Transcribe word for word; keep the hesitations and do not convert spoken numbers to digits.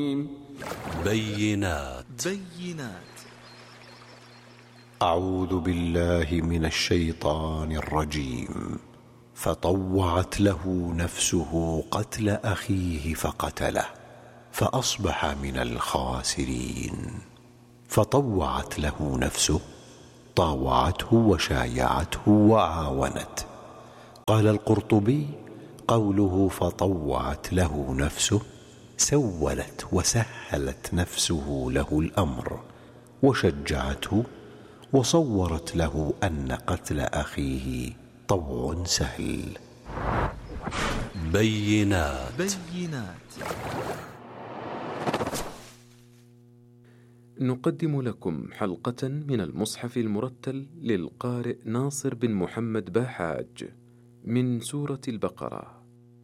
بينات بينات أعوذ بالله من الشيطان الرجيم. فطوعت له نفسه قتل أخيه فقتله فأصبح من الخاسرين. فطوعت له نفسه، طاوعته وشايعته وعاونت. قال القرطبي: قوله فطوعت له نفسه سولت وسهلت نفسه له الأمر وشجعته، وصورت له أن قتل أخيه طوع سهل. بينات بينات نقدم لكم حلقة من المصحف المرتل للقارئ ناصر بن محمد باحاج من سورة البقرة.